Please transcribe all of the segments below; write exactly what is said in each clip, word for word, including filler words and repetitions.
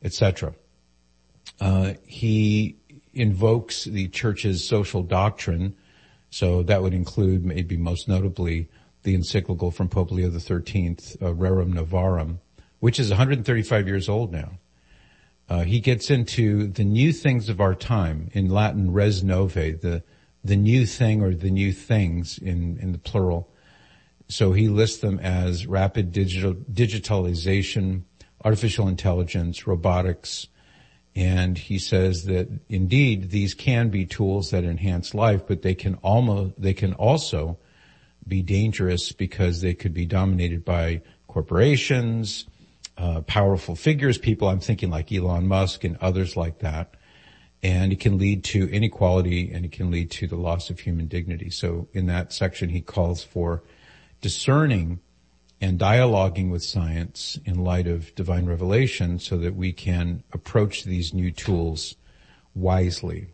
et cetera. Uh, he invokes the church's social doctrine, so that would include maybe most notably the encyclical from Pope Leo the thirteenth, uh, Rerum Novarum, which is one hundred thirty-five years old now. Uh, he gets into the new things of our time, in Latin res novae, the the new thing or the new things in, in the plural. So he lists them as rapid digital digitalization, artificial intelligence, robotics, and he says that indeed these can be tools that enhance life, but they can almost they can also be dangerous because they could be dominated by corporations, uh, powerful figures, people I'm thinking like Elon Musk and others like that. And it can lead to inequality and it can lead to the loss of human dignity. So in that section, he calls for discerning and dialoguing with science in light of divine revelation so that we can approach these new tools wisely.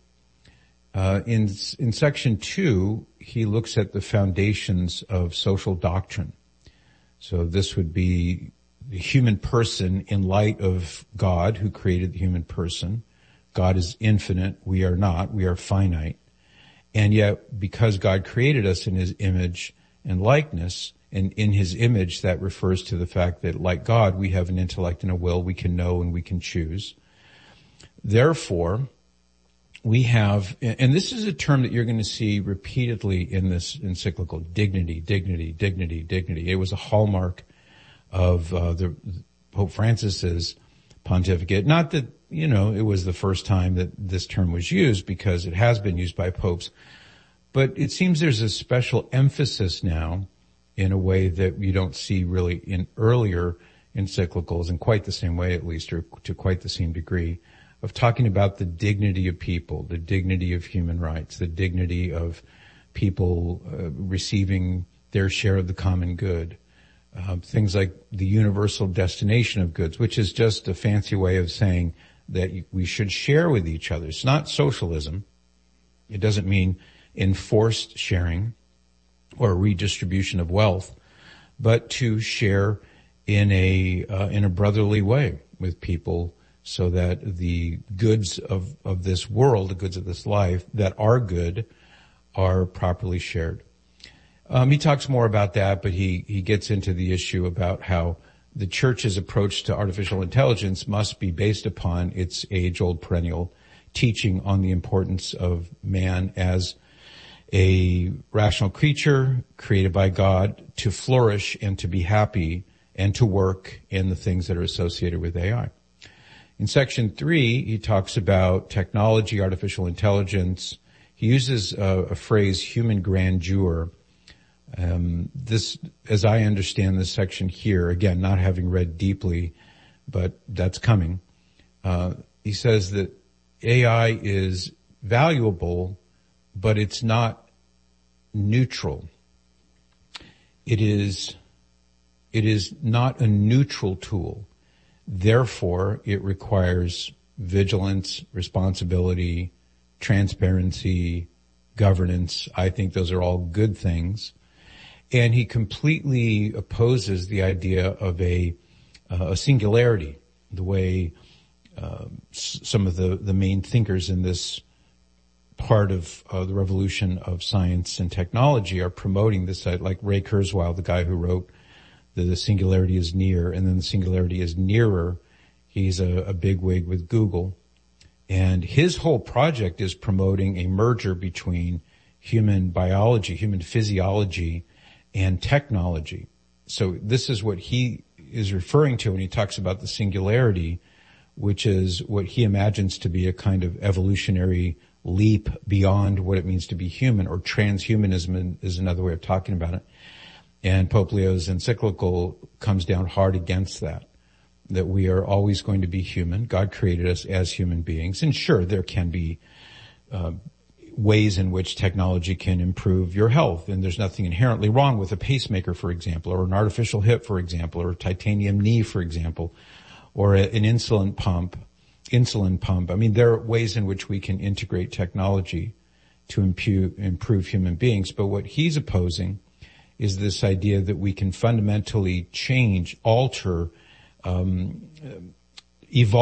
Uh, in, in section two, he looks at the foundations of social doctrine. So this would be the human person in light of God who created the human person. God is infinite. We are not. We are finite. And yet, because God created us in his image and likeness, and in his image, that refers to the fact that, like God, we have an intellect and a will. We can know and we can choose. Therefore, we have, and this is a term that you're going to see repeatedly in this encyclical, dignity, dignity, dignity, dignity. It was a hallmark of uh, the Pope Francis's pontificate. Not that, you know, it was the first time that this term was used, because it has been used by popes, but it seems there's a special emphasis now in a way that you don't see really in earlier encyclicals, in quite the same way at least, or to quite the same degree, of talking about the dignity of people, the dignity of human rights, the dignity of people uh, receiving their share of the common good. Uh, things like the universal destination of goods, which is just a fancy way of saying that we should share with each other. It's not socialism. It doesn't mean enforced sharing or redistribution of wealth, but to share in a uh, in a brotherly way with people, so that the goods of, of this world, the goods of this life that are good, are properly shared. Um, he talks more about that, but he, he gets into the issue about how the church's approach to artificial intelligence must be based upon its age-old perennial teaching on the importance of man as a rational creature created by God to flourish and to be happy and to work in the things that are associated with A I. In section three, he talks about technology, artificial intelligence. He uses a, a phrase, human grandeur. Um, this, as I understand this section here, again, not having read deeply, but that's coming. Uh, he says that A I is valuable, but it's not neutral. It is, it is not a neutral tool. Therefore, it requires vigilance, responsibility, transparency, governance. I think those are all good things. And he completely opposes the idea of a, uh, a singularity, the way uh, s- some of the, the main thinkers in this part of uh, the revolution of science and technology are promoting this, like Ray Kurzweil, the guy who wrote The, the singularity is near, and then the singularity is nearer. He's a, a bigwig with Google. And his whole project is promoting a merger between human biology, human physiology, and technology. So this is what he is referring to when he talks about the singularity, which is what he imagines to be a kind of evolutionary leap beyond what it means to be human, or transhumanism is another way of talking about it. And Pope Leo's encyclical comes down hard against that, that we are always going to be human. God created us as human beings. And sure, there can be uh, ways in which technology can improve your health. And there's nothing inherently wrong with a pacemaker, for example, or an artificial hip, for example, or a titanium knee, for example, or a, an insulin pump, insulin pump. I mean, there are ways in which we can integrate technology to impu- improve human beings. But what he's opposing is this idea that we can fundamentally change, alter, um, evolve